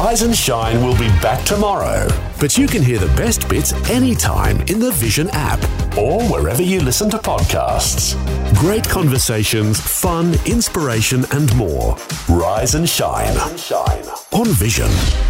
Rise and Shine will be back tomorrow, but you can hear the best bits anytime in the Vision app or wherever you listen to podcasts. Great conversations, fun, inspiration and more. Rise and Shine on Vision.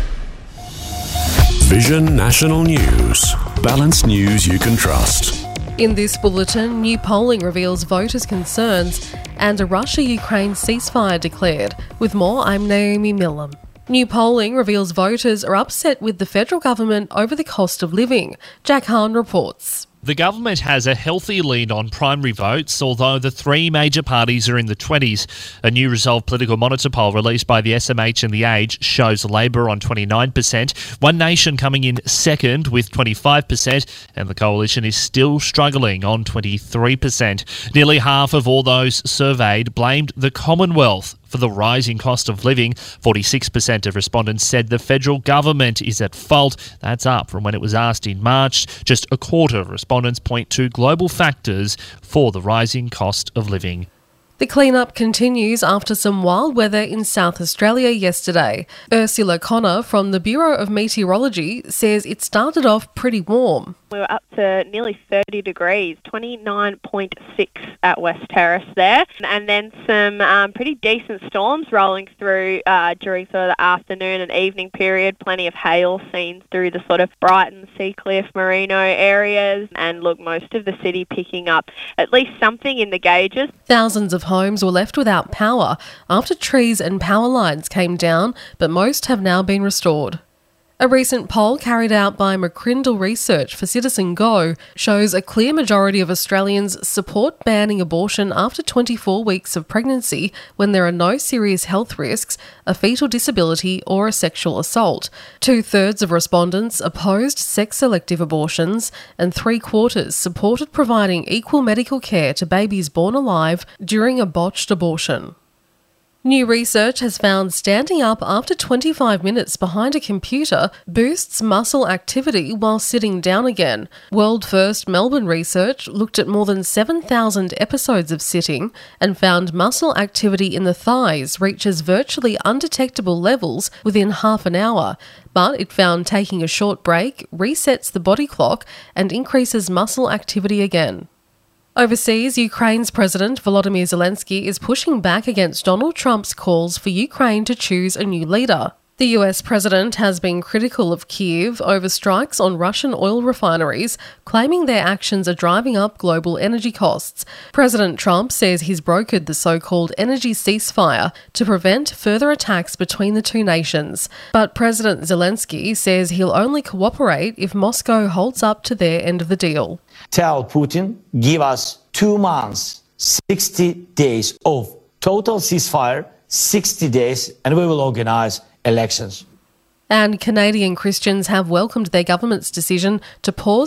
Vision National News. Balanced news you can trust. In this bulletin, new polling reveals voters' concerns and a Russia-Ukraine ceasefire declared. With more, I'm Naomi Millam. New polling reveals voters are upset with the federal government over the cost of living. Jack Hahn reports. The government has a healthy lead on primary votes, although the three major parties are in the 20s. A new Resolve Political Monitor poll released by the SMH and The Age shows Labor on 29%, One Nation coming in second with 25%, and the Coalition is still struggling on 23%. Nearly half of all those surveyed blamed the Commonwealth for the rising cost of living. 46% of respondents said the federal government is at fault. That's up from when it was asked in March. Just a quarter of respondents point to global factors for the rising cost of living. The clean-up continues after some wild weather in South Australia yesterday. Ursula Connor from the Bureau of Meteorology says it started off pretty warm. We were up to nearly 30 degrees, 29.6 at West Terrace there. And then some pretty decent storms rolling through during sort of the afternoon and evening period. Plenty of hail seen through the sort of Brighton, Seacliff, Merino areas. And look, most of the city picking up at least something in the gauges. Thousands of homes were left without power after trees and power lines came down, but most have now been restored. A recent poll carried out by McCrindle Research for Citizen Go shows a clear majority of Australians support banning abortion after 24 weeks of pregnancy when there are no serious health risks, a fetal disability or a sexual assault. 2/3 of respondents opposed sex-selective abortions and 3/4 supported providing equal medical care to babies born alive during a botched abortion. New research has found standing up after 25 minutes behind a computer boosts muscle activity while sitting down again. World First Melbourne research looked at more than 7,000 episodes of sitting and found muscle activity in the thighs reaches virtually undetectable levels within half an hour, but it found taking a short break resets the body clock and increases muscle activity again. Overseas, Ukraine's President Volodymyr Zelensky is pushing back against Donald Trump's calls for Ukraine to choose a new leader. The US president has been critical of Kyiv over strikes on Russian oil refineries, claiming their actions are driving up global energy costs. President Trump says he's brokered the so-called energy ceasefire to prevent further attacks between the two nations. But President Zelensky says he'll only cooperate if Moscow holds up to their end of the deal. Tell Putin, give us 2 months, 60 days of total ceasefire, 60 days, and we will organize elections. And Canadian Christians have welcomed their government's decision to pause